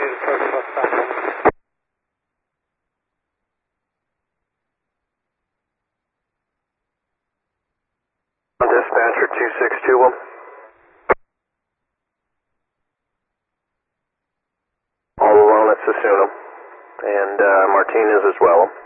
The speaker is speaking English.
need to start the bus back on. Dispatcher 2621. All alone at Susunam, and Martinez as well.